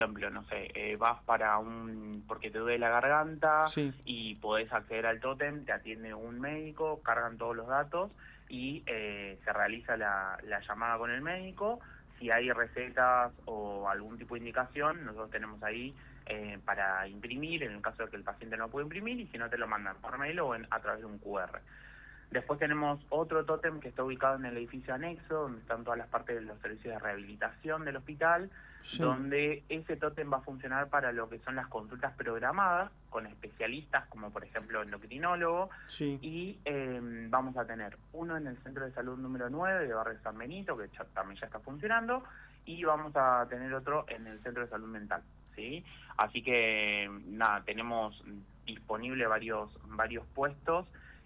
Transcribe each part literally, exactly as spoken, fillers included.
ejemplo, no sé, eh, vas para un, porque te duele la garganta Sí. y podés acceder al tótem, te atiende un médico, cargan todos los datos y eh, se realiza la, la llamada con el médico. Si hay recetas o algún tipo de indicación, nosotros tenemos ahí eh, para imprimir, en el caso de que el paciente no pueda imprimir, y si no te lo mandan por mail o en, a través de un Q R. Después tenemos otro tótem que está ubicado en el edificio anexo, donde están todas las partes de los servicios de rehabilitación del hospital, Sí. donde ese tótem va a funcionar para lo que son las consultas programadas con especialistas como por ejemplo endocrinólogo, Sí. y eh, vamos a tener uno en el Centro de Salud número nueve de Barrio San Benito, que ya, también ya está funcionando, y vamos a tener otro en el Centro de Salud Mental, ¿sí? Así que nada, tenemos disponible varios, varios puestos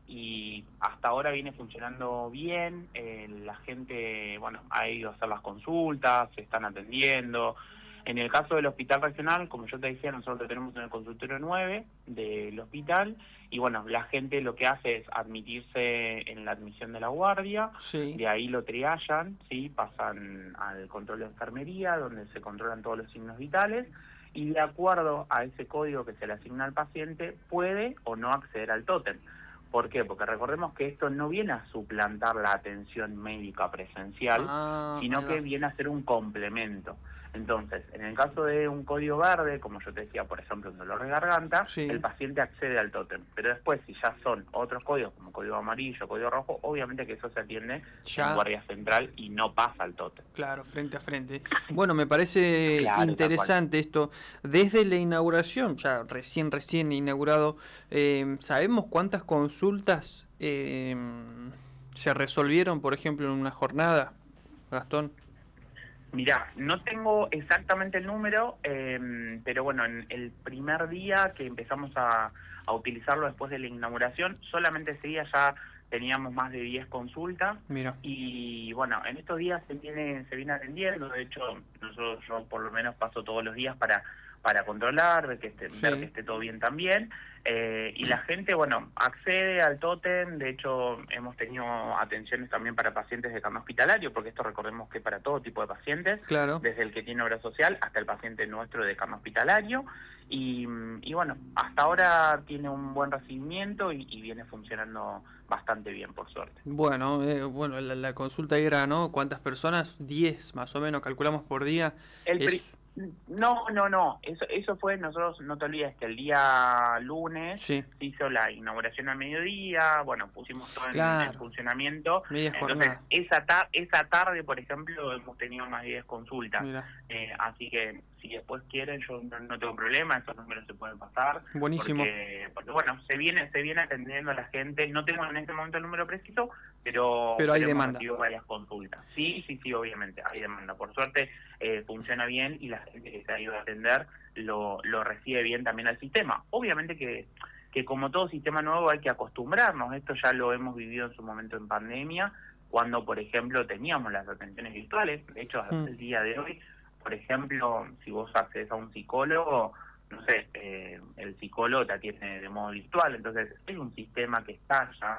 y hasta ahora viene funcionando bien. Eh, la gente, bueno, ha ido a hacer las consultas, se están atendiendo. En el caso del hospital regional, como yo te decía, nosotros lo tenemos en el consultorio nueve del hospital, y bueno, la gente lo que hace es admitirse en la admisión de la guardia, Sí. de ahí lo triallan, ¿sí? Pasan al control de enfermería, donde se controlan todos los signos vitales, y de acuerdo a ese código que se le asigna al paciente, puede o no acceder al tótem. ¿Por qué? Porque recordemos que esto no viene a suplantar la atención médica presencial, Ah, ahí sino que va. viene a ser un complemento. Entonces, en el caso de un código verde, como yo te decía, por ejemplo, un dolor de garganta, el Sí. paciente accede al tótem. Pero después, si ya son otros códigos, como código amarillo, código rojo, obviamente que eso se atiende en Ya. guardia central y no pasa al tótem. Claro, frente a frente. Bueno, me parece Claro, tal cual. interesante esto. Desde la inauguración, ya recién, recién inaugurado, eh, ¿sabemos cuántas consultas eh, se resolvieron, por ejemplo, en una jornada, Gastón? Mirá, no tengo exactamente el número, eh, pero bueno, en el primer día que empezamos a, a utilizarlo después de la inauguración, solamente ese día ya teníamos más de diez consultas, Mira. y bueno, en estos días se viene, se viene atendiendo. De hecho, nosotros, yo por lo menos paso todos los días para para controlar, ver que esté, ver que Sí. esté todo bien también, eh, y la gente, bueno, accede al tótem. De hecho, hemos tenido atenciones también para pacientes de cama hospitalario, porque esto recordemos que para todo tipo de pacientes, Claro. desde el que tiene obra social hasta el paciente nuestro de cama hospitalario, y, y bueno, hasta ahora tiene un buen recibimiento y, y viene funcionando bastante bien, por suerte. Bueno, eh, bueno, la, la consulta era, ¿no? ¿Cuántas personas? Diez, más o menos, calculamos por día. El pri Es, No, no, no, eso eso fue, nosotros, no te olvides que el día lunes sí, se hizo la inauguración a mediodía, bueno, pusimos todo en, en claro, funcionamiento. media Entonces jornada. esa ta esa tarde, por ejemplo, hemos tenido más de diez consultas, Mira, eh, así que si después quieren, yo no, no tengo problema, esos números se pueden pasar, buenísimo. porque porque bueno, se viene se viene atendiendo a la gente. No tengo en este momento el número preciso, pero Pero hay pero hemos demanda. recibido varias consultas. Sí, sí, sí, obviamente, hay demanda. Por suerte eh, funciona bien, y la gente que se ayuda a atender lo, lo recibe bien también al sistema. Obviamente que, que como todo sistema nuevo hay que acostumbrarnos. Esto ya lo hemos vivido en su momento en pandemia, cuando por ejemplo teníamos las atenciones virtuales. De hecho, hasta Mm. el día de hoy, por ejemplo, si vos accedes a un psicólogo, no sé, eh, el psicólogo te atiende de modo virtual. Entonces es un sistema que está ya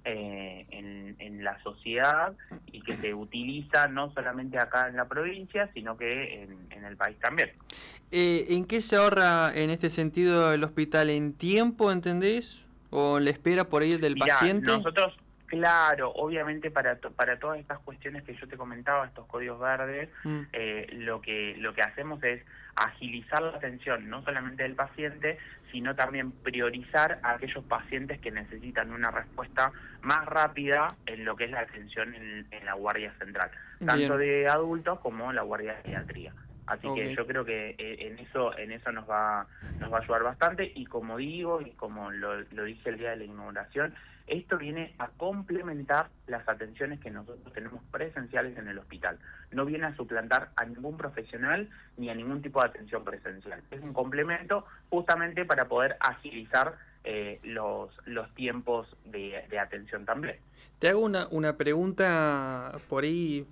eh, en, en la sociedad, y que se utiliza no solamente acá en la provincia, sino que en, en el país también. Eh, ¿En qué se ahorra en este sentido el hospital? ¿En tiempo, entendés? ¿O en la espera por ahí del Mirá, paciente? nosotros, claro, obviamente para to- para todas estas cuestiones que yo te comentaba, estos códigos verdes, Mm. eh, lo que lo que hacemos es agilizar la atención, no solamente del paciente, sino también priorizar a aquellos pacientes que necesitan una respuesta más rápida en lo que es la atención en, en la guardia central, tanto Bien, de adultos como la guardia de pediatría. Así que ok. yo creo que eh, en eso en eso nos va nos va a ayudar bastante, y como digo, y como lo, lo dije el día de la inauguración, esto viene a complementar las atenciones que nosotros tenemos presenciales en el hospital. No viene a suplantar a ningún profesional ni a ningún tipo de atención presencial. Es un complemento justamente para poder agilizar eh, los, los tiempos de, de atención también. Te hago una, una pregunta por ahí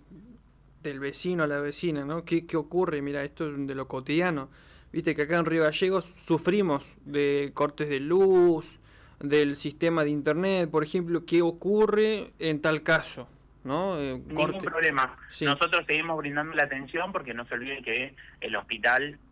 del vecino a la vecina, ¿no? ¿Qué, qué ocurre? Mira, esto es de lo cotidiano. Viste que acá en Río Gallegos sufrimos de cortes de luz, del sistema de internet, por ejemplo. ¿Qué ocurre en tal caso? ¿No? Eh, Ningún corte. problema. Sí, Nosotros seguimos brindando la atención, porque no se olviden que el hospital